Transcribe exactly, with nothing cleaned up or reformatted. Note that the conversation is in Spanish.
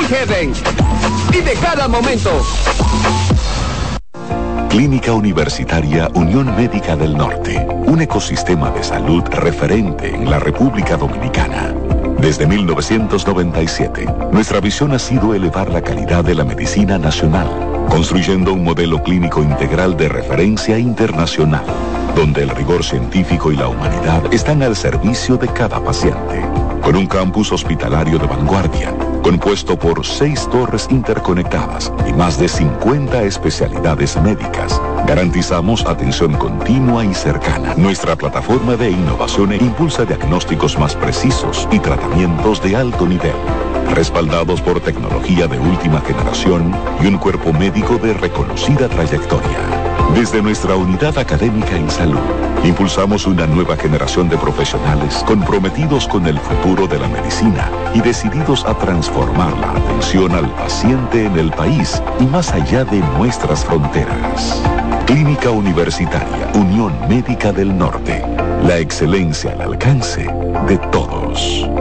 New Haven y de cada momento. Clínica Universitaria Unión Médica del Norte, un ecosistema de salud referente en la República Dominicana. Desde mil novecientos noventa y siete, nuestra visión ha sido elevar la calidad de la medicina nacional, construyendo un modelo clínico integral de referencia internacional, donde el rigor científico y la humanidad están al servicio de cada paciente. Con un campus hospitalario de vanguardia, compuesto por seis torres interconectadas y más de cincuenta especialidades médicas, garantizamos atención continua y cercana. Nuestra plataforma de innovación impulsa diagnósticos más precisos y tratamientos de alto nivel, respaldados por tecnología de última generación y un cuerpo médico de reconocida trayectoria. Desde nuestra unidad académica en salud, impulsamos una nueva generación de profesionales comprometidos con el futuro de la medicina y decididos a transformar la atención al paciente en el país y más allá de nuestras fronteras. Clínica Universitaria Unión Médica del Norte. La excelencia al alcance de todos.